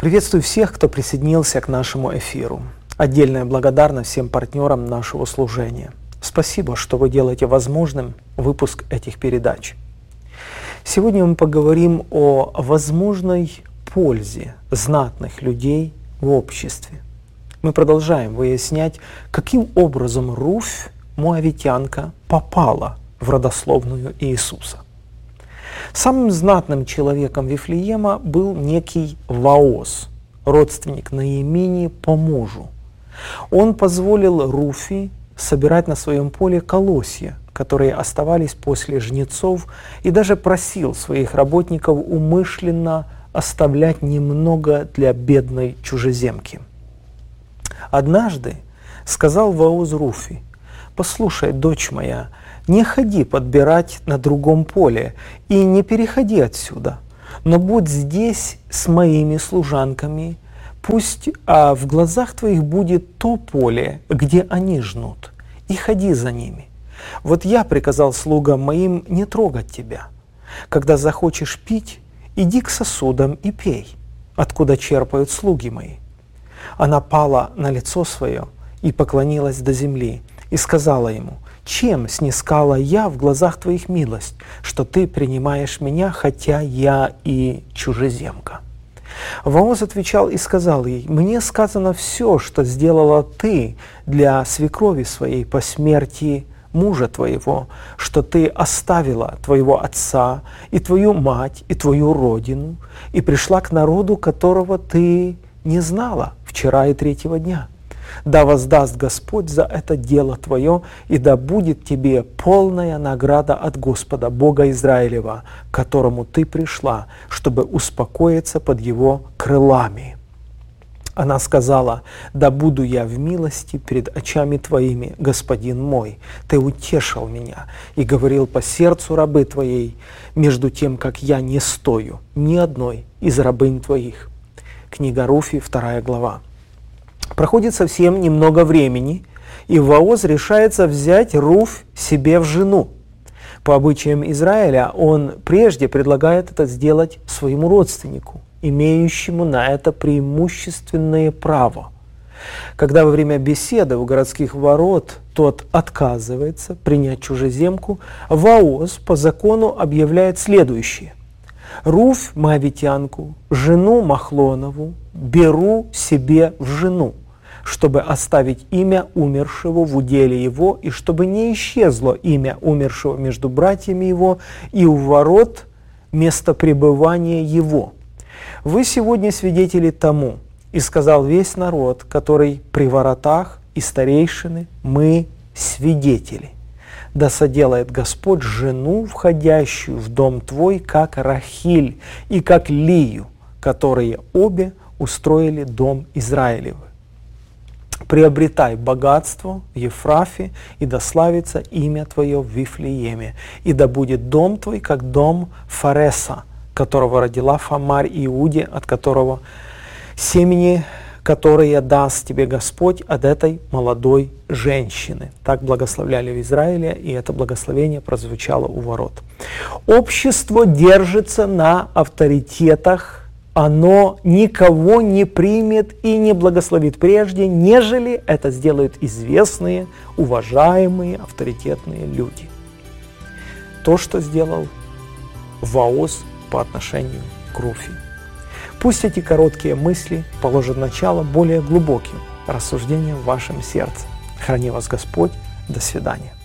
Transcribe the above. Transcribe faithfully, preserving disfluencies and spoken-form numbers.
Приветствую всех, кто присоединился к нашему эфиру. Отдельная благодарность всем партнерам нашего служения. Спасибо, что вы делаете возможным выпуск этих передач. Сегодня мы поговорим о возможной пользе знатных людей в обществе. Мы продолжаем выяснять, каким образом Руфь, моавитянка, попала в родословную Иисуса. Самым знатным человеком Вифлеема был некий Ваоз, родственник Ноемии по мужу. Он позволил Руфи собирать на своем поле колосья, которые оставались после жнецов, и даже просил своих работников умышленно оставлять немного для бедной чужеземки. Однажды сказал Ваоз Руфи: «Послушай, дочь моя, не ходи подбирать на другом поле и не переходи отсюда, но будь здесь с моими служанками, пусть а в глазах твоих будет то поле, где они жнут, и ходи за ними. Вот я приказал слугам моим не трогать тебя. Когда захочешь пить, иди к сосудам и пей, откуда черпают слуги мои». Она пала на лицо свое и поклонилась до земли, и сказала ему: «Чем снискала я в глазах твоих милость, что ты принимаешь меня, хотя я и чужеземка?» Ваоз отвечал и сказал ей: «Мне сказано все, что сделала ты для свекрови своей по смерти мужа твоего, что ты оставила твоего отца и твою мать и твою родину и пришла к народу, которого ты не знала вчера и третьего дня. Да воздаст Господь за это дело твое, и да будет тебе полная награда от Господа, Бога Израилева, к которому ты пришла, чтобы успокоиться под Его крылами». Она сказала: «Да буду я в милости пред очами твоими, господин мой. Ты утешил меня и говорил по сердцу рабы твоей, между тем, как я не стою ни одной из рабынь твоих». Книга Руфи, вторая глава. Проходит совсем немного времени, и Ваоз решается взять Руфь себе в жену. По обычаям Израиля он прежде предлагает это сделать своему родственнику, имеющему на это преимущественное право. Когда во время беседы у городских ворот тот отказывается принять чужеземку, Ваоз по закону объявляет следующее: «Руфь, моавитянку, жену Махлонову, беру себе в жену, чтобы оставить имя умершего в уделе его, и чтобы не исчезло имя умершего между братьями его и у ворот место пребывания его. Вы сегодня свидетели тому, и сказал весь народ, который при воротах, и старейшины, мы свидетели. Да соделает Господь жену, входящую в дом твой, как Рахиль и как Лию, которые обе устроили дом Израилевы. Приобретай богатство в Ефрафе, и да славится имя твое в Вифлееме, и да будет дом твой, как дом Фареса, которого родила Фамарь Иуде, от которого семени, которое даст тебе Господь от этой молодой женщины». Так благословляли в Израиле, и это благословение прозвучало у ворот. Общество держится на авторитетах. Оно никого не примет и не благословит прежде, нежели это сделают известные, уважаемые, авторитетные люди. То, что сделал Ваоз по отношению к Руфи. Пусть эти короткие мысли положат начало более глубоким рассуждениям в вашем сердце. Храни вас Господь. До свидания.